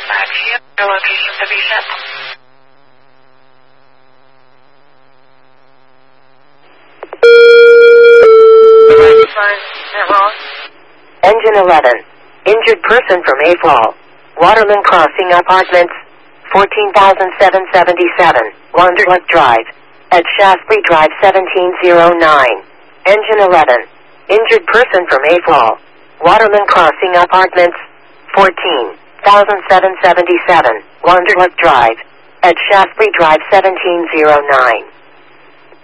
Your location to be set. Engine 11. Injured person from Afall. Waterman Crossing Apartments. 14,777. Wanderluck Drive. At Shaftesbury Drive 1709. Engine 11. Injured person from Afall. Waterman Crossing Apartments. 14,777. Wanderluck Drive. At Shaftesbury Drive 1709.